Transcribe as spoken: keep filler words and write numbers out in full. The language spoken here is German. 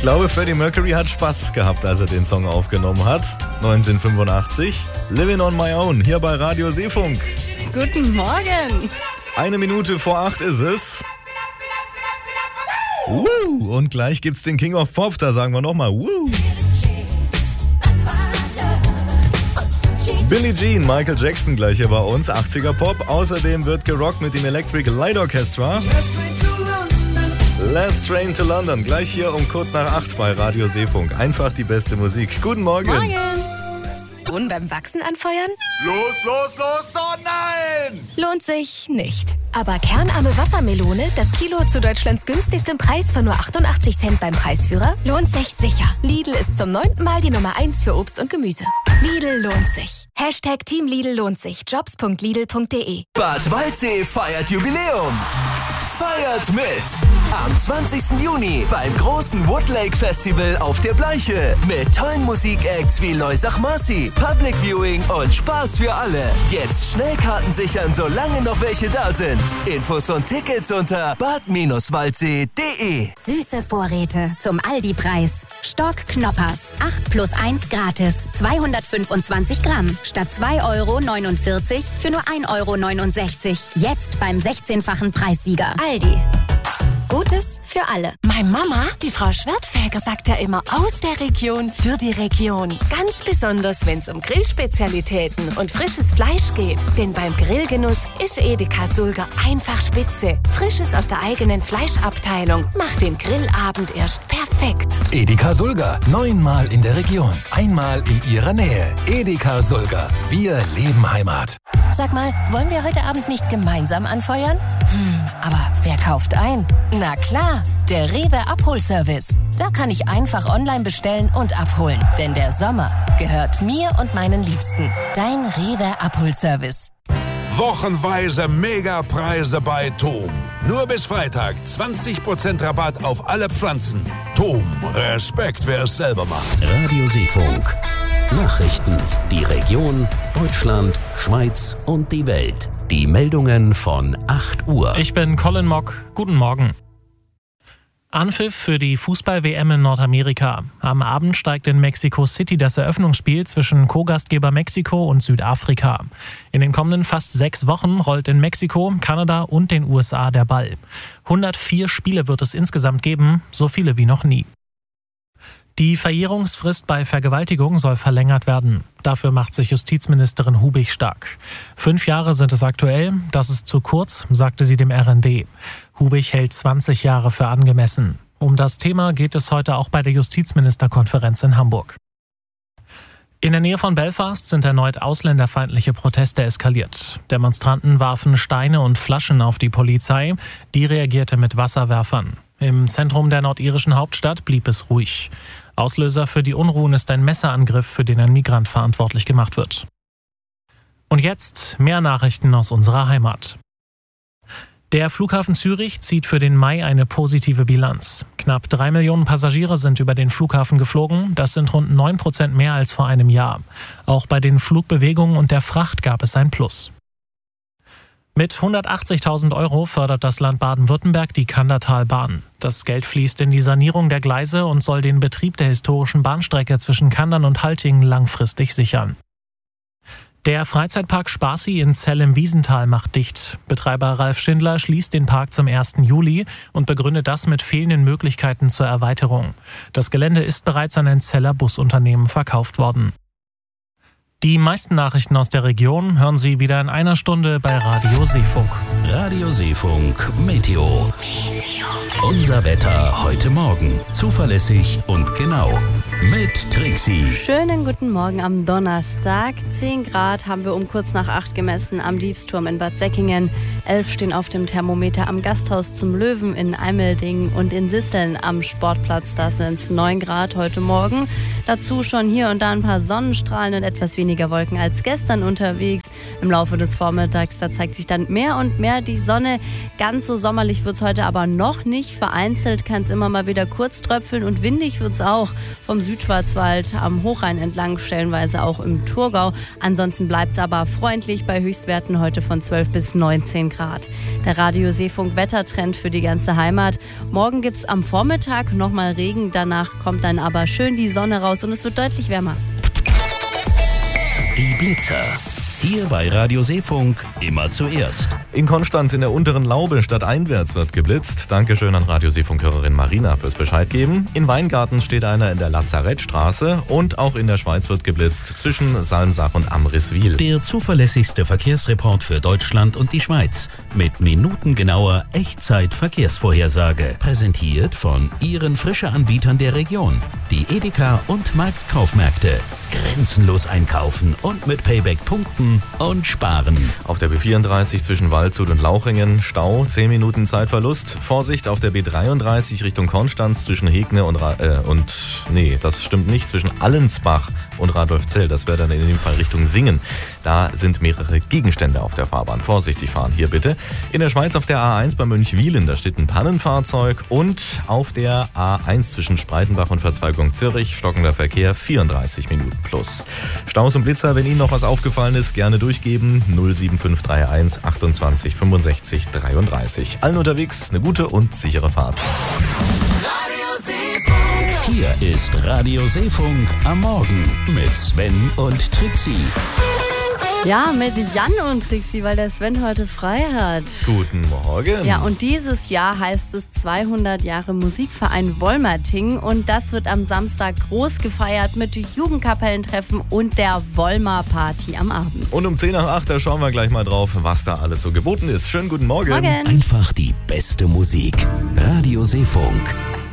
glaube, Freddie Mercury hat Spaß gehabt, als er den Song aufgenommen hat. neunzehnhundertfünfundachtzig. Living on my own, hier bei Radio Seefunk. Guten Morgen. Eine Minute vor acht ist es. Uh, und gleich gibt's den King of Pop, da sagen wir nochmal uh. Billie Jean, Michael Jackson gleich hier bei uns, achtziger Pop. Außerdem wird gerockt mit dem Electric Light Orchestra. Last Train to London, gleich hier um kurz nach acht bei Radio Seefunk. Einfach die beste Musik. Guten Morgen. Morgen. Bohnen beim Wachsen anfeuern? Los, los, los, oh nein! Lohnt sich nicht. Aber kernarme Wassermelone, das Kilo zu Deutschlands günstigstem Preis von nur achtundachtzig Cent beim Preisführer, lohnt sich sicher. Lidl ist zum neunten Mal die Nummer eins für Obst und Gemüse. Lidl lohnt sich. Hashtag Team Lidl lohnt sich. Jobs punkt lidl punkt de. Bad Waldsee feiert Jubiläum. Feiert mit! Am zwanzigsten Juni beim großen Woodlake Festival auf der Bleiche. Mit tollen Musikacts wie Loisach Marcy, Public Viewing und Spaß für alle. Jetzt Schnellkarten sichern, solange noch welche da sind. Infos und Tickets unter bad waldsee punkt de. Süße Vorräte zum Aldi-Preis. Stock Knoppers. acht plus eins gratis. zweihundertfünfundzwanzig Gramm. Statt zwei Euro neunundvierzig für nur ein Euro neunundsechzig. Jetzt beim sechzehnfachen Preissieger. Aldi. Gutes für alle. Meine Mama, die Frau Schwertfeger, sagt ja immer aus der Region für die Region. Ganz besonders, wenn es um Grillspezialitäten und frisches Fleisch geht. Denn beim Grillgenuss ist Edeka Sulger einfach spitze. Frisches aus der eigenen Fleischabteilung macht den Grillabend erst perfekt. Edeka Sulger, neunmal in der Region, einmal in ihrer Nähe. Edeka Sulger, wir leben Heimat. Sag mal, wollen wir heute Abend nicht gemeinsam anfeuern? Hm, aber wer kauft ein? Na klar, der Rewe Abholservice. Da kann ich einfach online bestellen und abholen. Denn der Sommer gehört mir und meinen Liebsten. Dein Rewe Abholservice. Wochenweise Megapreise bei Tom. Nur bis Freitag zwanzig Prozent Rabatt auf alle Pflanzen. Tom, Respekt, wer es selber macht. Radio Seefunk. Nachrichten, die Region, Deutschland, Schweiz und die Welt. Die Meldungen von acht Uhr. Ich bin Colin Mock. Guten Morgen. Anpfiff für die Fußball-W M in Nordamerika. Am Abend steigt in Mexico City das Eröffnungsspiel zwischen Co-Gastgeber Mexiko und Südafrika. In den kommenden fast sechs Wochen rollt in Mexiko, Kanada und den U S A der Ball. hundertvier Spiele wird es insgesamt geben, so viele wie noch nie. Die Verjährungsfrist bei Vergewaltigung soll verlängert werden. Dafür macht sich Justizministerin Hubig stark. Fünf Jahre sind es aktuell, das ist zu kurz, sagte sie dem R N D. Hubig hält zwanzig Jahre für angemessen. Um das Thema geht es heute auch bei der Justizministerkonferenz in Hamburg. In der Nähe von Belfast sind erneut ausländerfeindliche Proteste eskaliert. Demonstranten warfen Steine und Flaschen auf die Polizei, die reagierte mit Wasserwerfern. Im Zentrum der nordirischen Hauptstadt blieb es ruhig. Auslöser für die Unruhen ist ein Messerangriff, für den ein Migrant verantwortlich gemacht wird. Und jetzt mehr Nachrichten aus unserer Heimat. Der Flughafen Zürich zieht für den Mai eine positive Bilanz. Knapp drei Millionen Passagiere sind über den Flughafen geflogen. Das sind rund neun Prozent mehr als vor einem Jahr. Auch bei den Flugbewegungen und der Fracht gab es ein Plus. Mit hundertachtzigtausend Euro fördert das Land Baden-Württemberg die Kandertalbahn. Das Geld fließt in die Sanierung der Gleise und soll den Betrieb der historischen Bahnstrecke zwischen Kandern und Haltingen langfristig sichern. Der Freizeitpark Spaßi in Zell im Wiesental macht dicht. Betreiber Ralf Schindler schließt den Park zum ersten Juli und begründet das mit fehlenden Möglichkeiten zur Erweiterung. Das Gelände ist bereits an ein Zeller Busunternehmen verkauft worden. Die meisten Nachrichten aus der Region hören Sie wieder in einer Stunde bei Radio Seefunk. Radio Seefunk Meteo. Meteo. Unser Wetter heute Morgen. Zuverlässig und genau. Mit Trixie. Schönen guten Morgen am Donnerstag. zehn Grad haben wir um kurz nach acht gemessen am Diebsturm in Bad Säckingen. elf stehen auf dem Thermometer am Gasthaus zum Löwen in Eimeldingen und in Sisseln am Sportplatz. Da sind es neun Grad heute Morgen. Dazu schon hier und da ein paar Sonnenstrahlen und etwas weniger Wolken als gestern unterwegs. Im Laufe des Vormittags, da zeigt sich dann mehr und mehr die Sonne. Ganz so sommerlich wird es heute aber noch nicht. Vereinzelt kann es immer mal wieder kurz tröpfeln und windig wird es auch. Vom Süden Südschwarzwald, am Hochrhein entlang, stellenweise auch im Thurgau. Ansonsten bleibt es aber freundlich bei Höchstwerten heute von zwölf bis neunzehn Grad. Der Radio Seefunk Wettertrend für die ganze Heimat. Morgen gibt es am Vormittag nochmal Regen, danach kommt dann aber schön die Sonne raus und es wird deutlich wärmer. Die Blitzer. Hier bei Radio Seefunk immer zuerst. In Konstanz in der unteren Laube stadteinwärts wird geblitzt. Dankeschön an Radio Seefunk-Hörerin Marina fürs Bescheid geben. In Weingarten steht einer in der Lazarettstraße und auch in der Schweiz wird geblitzt zwischen Salmsach und Amriswil. Der zuverlässigste Verkehrsreport für Deutschland und die Schweiz mit minutengenauer Echtzeit-Verkehrsvorhersage. Präsentiert von Ihren Frische-Anbietern der Region. Die Edeka und Marktkaufmärkte. Grenzenlos einkaufen und mit Payback punkten und sparen. Auf der B vierunddreißig zwischen Waldshut und Lauchringen Stau, zehn Minuten Zeitverlust. Vorsicht auf der B dreiunddreißig Richtung Konstanz zwischen Hegne und, Ra- äh, und nee, das stimmt nicht, zwischen Allensbach und Radolfzell. Das wäre dann in dem Fall Richtung Singen. Da sind mehrere Gegenstände auf der Fahrbahn. Vorsichtig fahren hier bitte. In der Schweiz auf der A eins bei Münchwilen, da steht ein Pannenfahrzeug. Und auf der A eins zwischen Spreitenbach und Verzweigung Zürich, stockender Verkehr, vierunddreißig Minuten plus. Staus und Blitzer, wenn Ihnen noch was aufgefallen ist, gerne durchgeben. null sieben fünf drei eins achtundzwanzig fünfundsechzig dreiunddreißig. Allen unterwegs eine gute und sichere Fahrt. Hier ist Radio Seefunk am Morgen mit Sven und Trixie. Ja, mit Jan und Trixie, weil der Sven heute frei hat. Guten Morgen. Ja, und dieses Jahr heißt es zweihundert Jahre Musikverein Wolmerting und das wird am Samstag groß gefeiert mit Jugendkapellentreffen und der Wolmer-Party am Abend. Und um zehn nach acht, da schauen wir gleich mal drauf, was da alles so geboten ist. Schönen guten Morgen. Morgen. Einfach die beste Musik. Radio Seefunk.